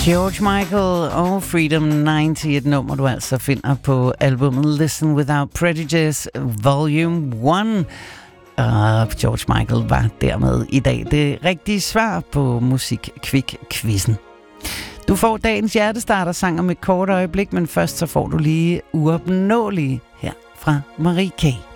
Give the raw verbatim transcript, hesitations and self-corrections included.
George Michael og Freedom halvfems, et nummer du altså finder på albumet Listen Without Prejudice Volume et. Og George Michael var dermed i dag det rigtige svar på Musik-Kvik-quizzen. Du får dagens hjertestarter-sang om et kort øjeblik, men først så får du lige Uopnåelige her fra Marie K.